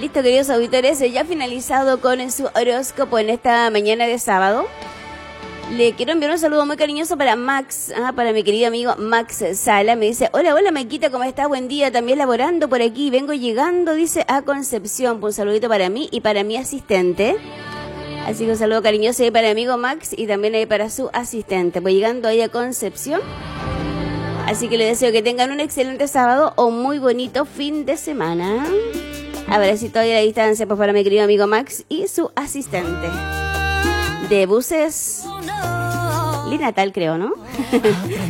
Listo, queridos auditores, ya finalizado con su horóscopo en esta mañana de sábado. Le quiero enviar un saludo muy cariñoso para Max, para mi querido amigo Max Sala. Me dice, hola, Maquita, ¿cómo estás? Buen día, también laborando por aquí. Vengo llegando, dice, a Concepción. Un saludito para mí y para mi asistente. Así que un saludo cariñoso ahí para mi amigo Max y también ahí para su asistente. Voy llegando ahí a Concepción. Así que les deseo que tengan un excelente sábado o muy bonito fin de semana. Abracito ahí a la distancia pues para mi querido amigo Max y su asistente. De buses Li Natal, creo, ¿no?